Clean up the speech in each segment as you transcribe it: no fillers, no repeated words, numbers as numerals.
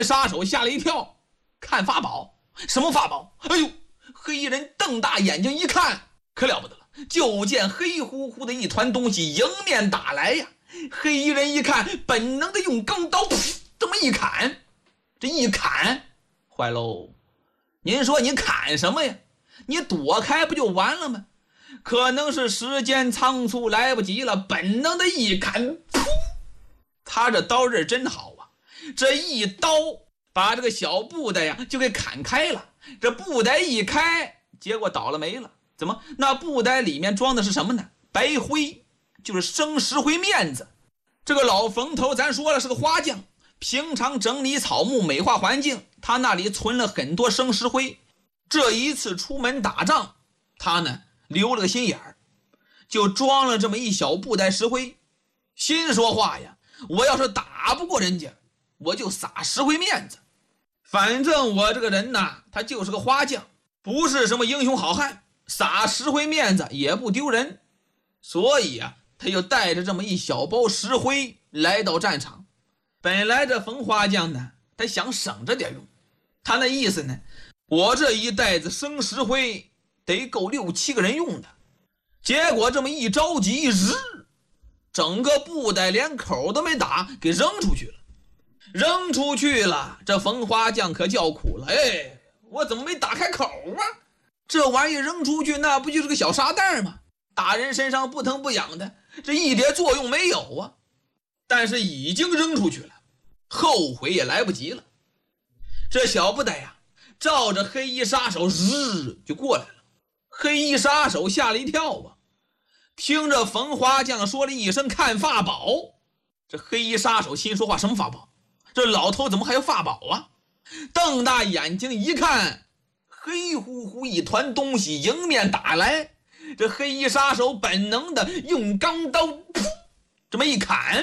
杀手吓了一跳，看法宝，什么法宝？哎呦，黑衣人瞪大眼睛一看，可了不得了，就见黑乎乎的一团东西迎面打来呀！黑衣人一看，本能的用钢刀这么一砍，这一砍坏喽！您说你砍什么呀？你躲开不就完了吗？可能是时间仓促来不及了，本能的一砍，噗！他这刀刃真好啊，这一刀把这个小布袋呀就给砍开了。这布袋一开，结果倒了霉了。怎么？那布袋里面装的是什么呢？白灰，就是生石灰面子。这个老冯头咱说了是个花匠，平常整理草木美化环境，他那里存了很多生石灰。这一次出门打仗，他呢留了个心眼儿，就装了这么一小布袋石灰，心说话呀，我要是打不过人家，我就撒石灰面子。反正我这个人呐，他就是个花匠，不是什么英雄好汉，撒石灰面子也不丢人。所以啊，他就带着这么一小包石灰来到战场。本来这冯花匠呢，他想省着点用，他那意思呢，我这一袋子生石灰得够6、7个人用的。结果这么一着急，整个布袋连口都没打，给扔出去了。扔出去了，这冯花匠可叫苦了，哎，我怎么没打开口啊？这玩意扔出去，那不就是个小沙袋吗？打人身上不疼不痒的，这一点作用没有啊。但是已经扔出去了，后悔也来不及了。这小布袋呀，照着黑衣杀手就过来了。黑衣杀手吓了一跳啊，听着冯花匠说了一声看法宝。这黑衣杀手心说话，什么法宝？这老头怎么还有法宝啊？瞪大眼睛一看，黑乎乎一团东西迎面打来。这黑衣杀手本能的用钢刀这么一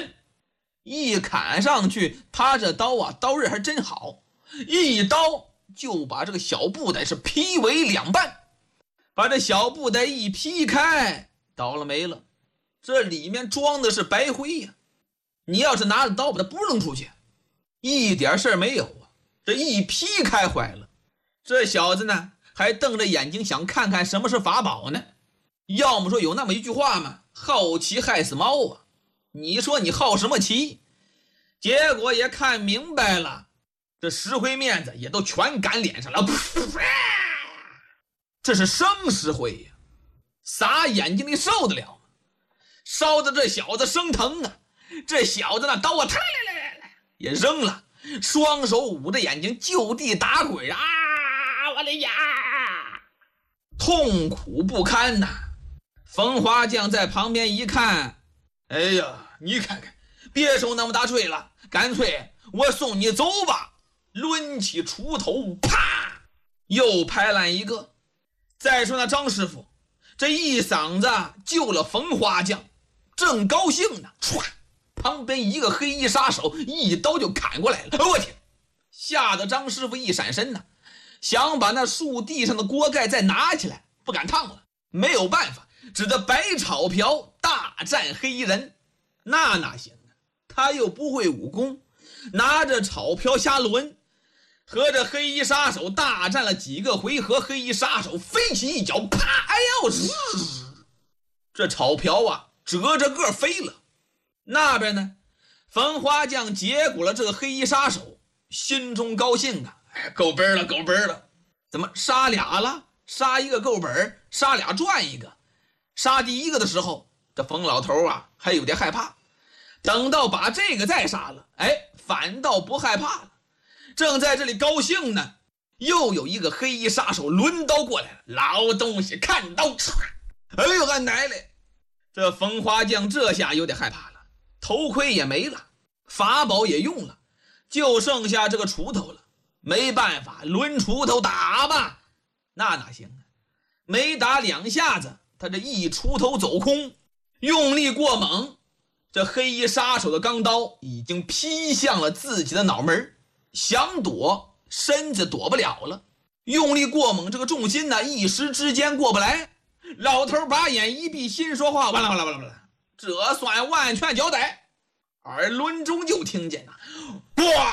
砍上去，他这刀啊，刀刃还真好，一刀就把这个小布袋是劈为2半。把这小布袋一劈开，倒了霉了，这里面装的是白灰呀！你要是拿着刀把它不扔出去，一点事儿没有啊！这一劈开坏了，这小子呢还瞪着眼睛想看看什么是法宝呢。要么说有那么一句话嘛，好奇害死猫啊！你说你好什么奇？结果也看明白了，这石灰面子也都全赶脸上了。这是生石灰呀，撒眼睛里受得了吗？烧的这小子生疼啊！这小子那刀啊，也扔了，双手捂着眼睛就地打滚啊！我的呀，痛苦不堪呐！冯花匠在旁边一看，哎呀，你看看，别受那么大罪了，干脆我送你走吧。抡起锄头，啪，又拍烂一个。再说那张师傅，这一嗓子救了冯花匠，正高兴呢，唰，旁边一个黑衣杀手一刀就砍过来了。我天！吓得张师傅一闪身呢，想把那树地上的锅盖再拿起来，不敢烫了，没有办法，只得摆草瓢大战黑衣人。哪行啊，他又不会武功，拿着草瓢瞎抡，和这黑衣杀手大战了几个回合，黑衣杀手飞起一脚，啪，哎呦，这草瓢啊折着个飞了。那边呢，冯花匠结果了这个黑衣杀手，心中高兴啊，够本了，够本了。怎么杀俩了？杀一个够本，杀俩赚一个。杀第一个的时候，这冯老头啊还有点害怕，等到把这个再杀了，反倒不害怕了。正在这里高兴呢，又有一个黑衣杀手抡刀过来了。老东西看刀，哎呦俺奶奶！这冯花匠这下有点害怕了，头盔也没了，法宝也用了，就剩下这个锄头了。没办法，抡锄头打吧。哪行啊？没打2下子，他这一锄头走空，用力过猛，这黑衣杀手的钢刀已经劈向了自己的脑门，想躲身子躲不了了，用力过猛，这个重心呢一时之间过不来。老头把眼一闭，心说话，完了，这算万全交代。耳轮中就听见哇